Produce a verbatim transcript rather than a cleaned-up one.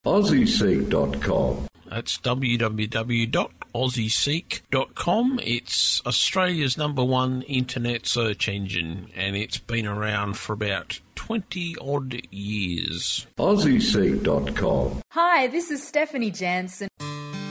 aussie seek dot com. That's w w w dot aussie seek dot com. It's Australia's number one internet search engine, and it's been around for about twenty odd years. aussie seek dot com. Hi, this is Stephanie Jansen.